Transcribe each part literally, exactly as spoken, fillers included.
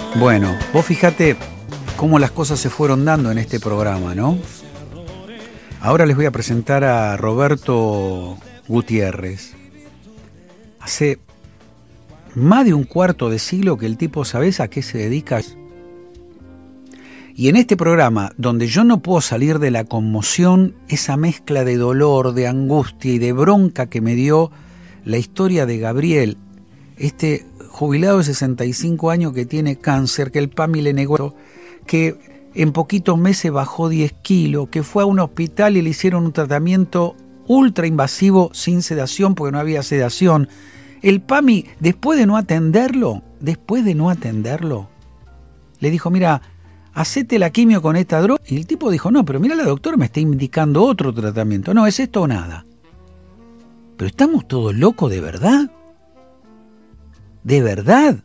Bueno, vos fijate cómo las cosas se fueron dando en este programa, ¿no? Ahora les voy a presentar a Roberto Gutiérrez. Hace más de un cuarto de siglo que el tipo, ¿sabés a qué se dedica? Y en este programa, donde yo no puedo salir de la conmoción, esa mezcla de dolor, de angustia y de bronca que me dio la historia de Gabriel, este jubilado de sesenta y cinco años que tiene cáncer, que el PAMI le negó, que en poquitos meses bajó diez kilos, que fue a un hospital y le hicieron un tratamiento ultra invasivo sin sedación porque no había sedación. El PAMI, después de no atenderlo, después de no atenderlo, le dijo, mira, hacete la quimio con esta droga. Y el tipo dijo, no, pero mira, la doctora me está indicando otro tratamiento. No, es esto o nada. Pero estamos todos locos, ¿de verdad? ¿De verdad?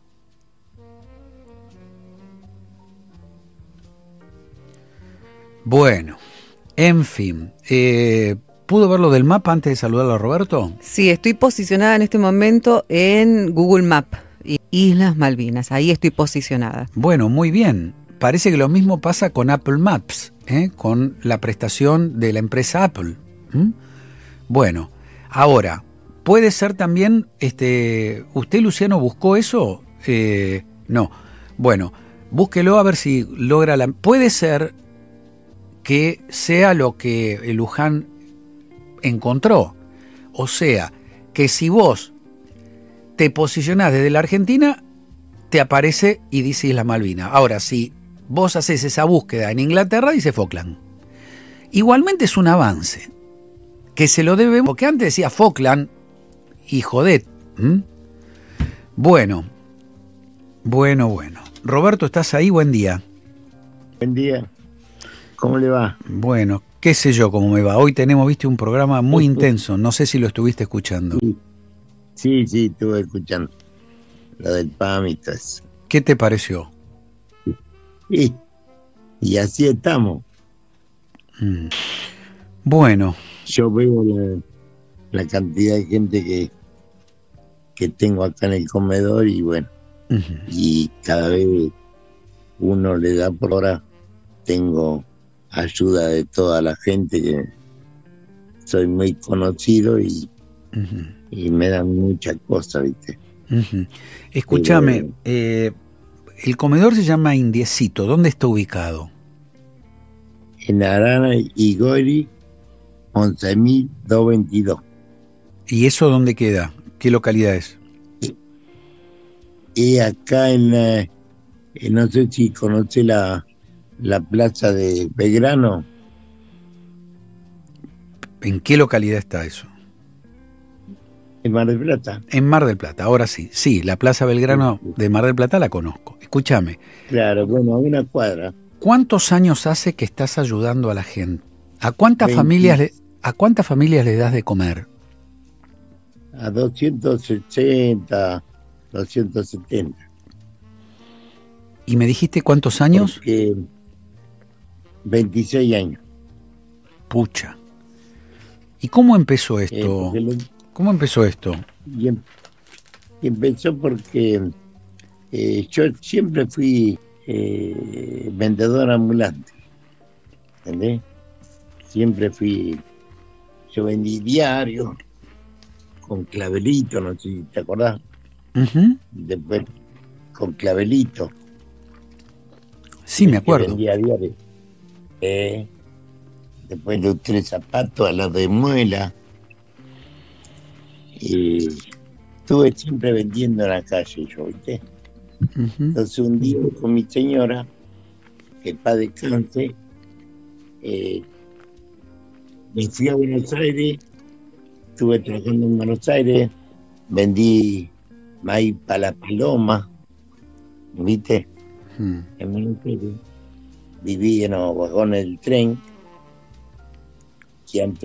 Bueno, en fin. Eh, ¿Pudo ver lo del mapa antes de saludarlo a Roberto? Sí, estoy posicionada en este momento en Google Maps, Islas Malvinas. Ahí estoy posicionada. Bueno, muy bien. Parece que lo mismo pasa con Apple Maps, ¿eh? Con la prestación de la empresa Apple. ¿Mm? Bueno, ahora, puede ser también, este, ¿usted, Luciano, buscó eso? Eh, no. Bueno, búsquelo a ver si logra la... Puede ser que sea lo que el Luján encontró. O sea, que si vos te posicionás desde la Argentina, te aparece y dice Islas Malvinas. Ahora, si vos haces esa búsqueda en Inglaterra, dice Falkland. Igualmente es un avance, que se lo debemos, porque antes decía Falkland y jodet. ¿Mm? Bueno, bueno, bueno. Roberto, ¿estás ahí? Buen día. Buen día. ¿Cómo le va? Bueno, qué sé yo cómo me va. Hoy tenemos, viste, un programa muy intenso. No sé si lo estuviste escuchando. Sí, sí, sí, estuve escuchando. Lo del PAM y todo eso. ¿Qué te pareció? Sí, y así estamos. Mm. Bueno. Yo veo la, la cantidad de gente que, que tengo acá en el comedor y bueno, uh-huh. Y cada vez uno le da por hora, tengo ayuda de toda la gente que soy muy conocido y, uh-huh. Y me dan muchas cosas, ¿viste? Uh-huh. Escúchame, Pero, eh, el comedor se llama Indiecito, ¿dónde está ubicado? En Arana y Gori, once mil doscientos veintidós. ¿Y eso dónde queda? ¿Qué localidad es? Y acá en, la, en no sé si conoce la, la plaza de Belgrano. ¿En qué localidad está eso? En Mar del Plata. En Mar del Plata, ahora sí. Sí, la Plaza Belgrano de Mar del Plata la conozco. Escúchame. Claro, bueno, a una cuadra. ¿Cuántos años hace que estás ayudando a la gente? ¿A cuántas veinte familias le, a cuántas familias le das de comer? A doscientos sesenta, doscientos setenta. ¿Y me dijiste cuántos años? Porque veintiséis años. Pucha. ¿Y cómo empezó esto? Eh, lo, ¿Cómo empezó esto? Y, em, y empezó porque eh, yo siempre fui eh, vendedor ambulante. ¿Entendés? Siempre fui, yo vendí diario, con clavelito, no sé si te acordás. Uh-huh. Después con clavelito. Sí, me acuerdo. Vendía diario. Eh, después lustré zapatos a los de muela. Y estuve siempre vendiendo en la calle, yo, ¿viste? Uh-huh. Entonces un día con mi señora, que paz descanse, eh, me fui a Buenos Aires, estuve trabajando en Buenos Aires, vendí maíz para la paloma, ¿viste? Hmm. En Buenos Aires viví en los vagones del tren, que antes